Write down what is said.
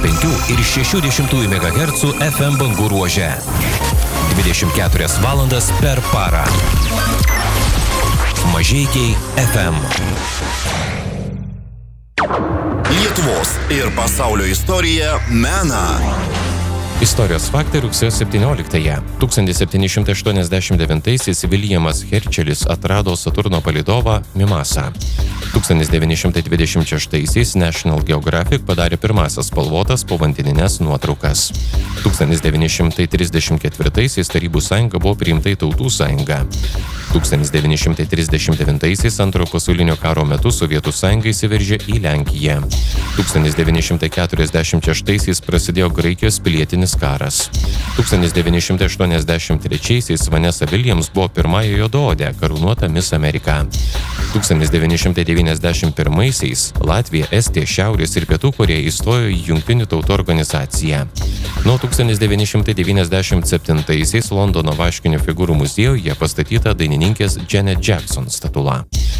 ir 60 MHz FM bangų ruože. 24 valandas per parą. Mažeikiai FM. Lietuvos ir pasaulio istorija mena. Istorijos faktai rugsėjo 17-ąją. 1789-aisiais Viljamas Heršelis atrado Saturno palydovą Mimasą. 1926-aisiais National Geographic padarė pirmąsias spalvotas povandenines nuotraukas. 1934-aisiais Tarybų sąjunga buvo priimta į Tautų sąjungą. 1939-aisiais Antrojo pasaulinio karo metu Sovietų sąjunga įsiveržė į Lenkiją. 1946-aisiais prasidėjo Graikijos pilietinis karas. 1983-aisiais Vanessa Williams buvo pirmąja juodaodė karūnuota Miss Amerika. 1991-aisiais Latvija, Estija, Šiaurės ir Pietų Korėja įstojo į Jungtinių tautų organizaciją. Nuo 1997-aisiais Londono Vaškinių figūrų muziejuje pastatyta dainininkės Janet Jackson statula.